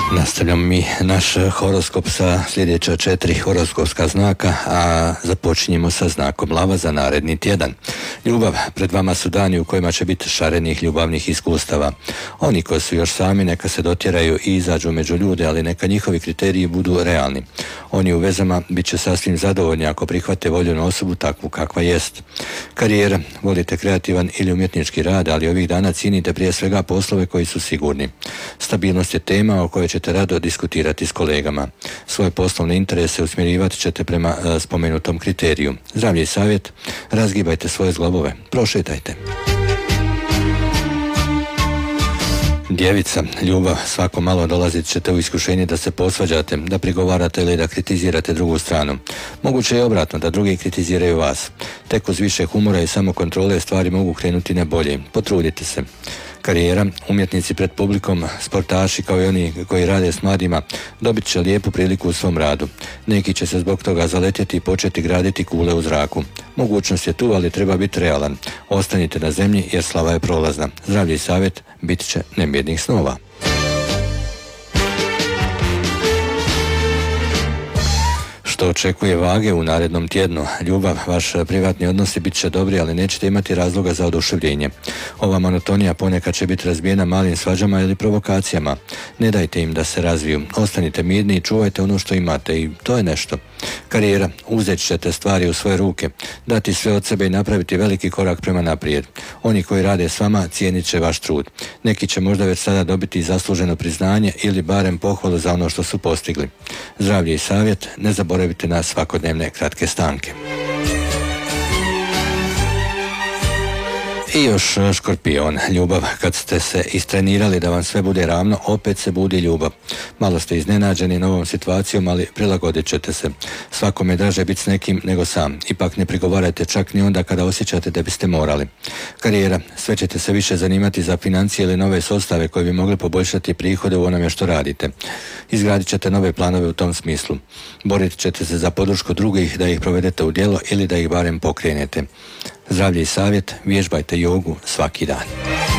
Nastavljamo mi naš horoskop sa sljedeća 4 horoskopska znaka, a započinjemo sa znakom Lava za naredni tjedan. Ljubav, pred vama su dani u kojima će biti šarenih ljubavnih iskustava. Oni koji su još sami neka se dotjeraju i izađu među ljude, ali neka njihovi kriteriji budu realni. Oni u vezama bit će sasvim zadovoljni ako prihvate voljenu osobu takvu kakva jest. Karijera, volite kreativan ili umjetnički rad, ali ovih dana cijenite prije svega poslove koji su sigurni. Stabilnost je tema o kojoj ćete rado diskutirati s kolegama. Svoje poslovne interese usmjerivat ćete prema spomenutom kriteriju. Zdravlje i savjet, razgibajte svoje zglobove, prošetajte. Djevica, ljubav, svako malo dolazit ćete u iskušenje da se posvađate, da prigovarate ili da kritizirate drugu stranu. Moguće je obratno da drugi kritiziraju vas. Tek uz više humora i samokontrole stvari mogu krenuti na bolje. Potrudite se. Karijera, umjetnici pred publikom, sportaši kao i oni koji rade s mladima dobit će lijepu priliku u svom radu. Neki će se zbog toga zaletjeti i početi graditi kule u zraku. Mogućnost je tu, ali treba biti realan. Ostanite na zemlji jer slava je prolazna. Zdravlje i savjet, bit će nebjednih snova. Što očekuje Vage u narednom tjednu? Ljubav, vaš privatni odnosi bit će dobri, ali nećete imati razloga za oduševljenje. Ova monotonija ponekad će biti razbijena malim svađama ili provokacijama. Ne dajte im da se razviju. Ostanite mirni i čuvajte ono što imate i to je nešto. Karijera, uzet ćete stvari u svoje ruke, dati sve od sebe i napraviti veliki korak prema naprijed. Oni koji rade s vama cijenit će vaš trud. Neki će možda već sada dobiti zasluženo priznanje ili barem pohvalu za ono što su postigli. Zdravlje i savjet, ne zaboravite na svakodnevne kratke stanke. I još Škorpion, ljubav, kad ste se istrenirali da vam sve bude ravno, opet se budi ljubav. Malo ste iznenađeni novom situacijom, ali prilagodit ćete se. Svakome je draže biti s nekim nego sam. Ipak ne prigovarajte čak ni onda kada osjećate da biste morali. Karijera, sve ćete se više zanimati za financije ili nove sustave koji bi mogli poboljšati prihode u onome što radite. Izgradit ćete nove planove u tom smislu. Borit ćete se za podršku drugih da ih provedete u djelo ili da ih barem pokrenete. Zdravlje i savjet, vježbajte jogu svaki dan.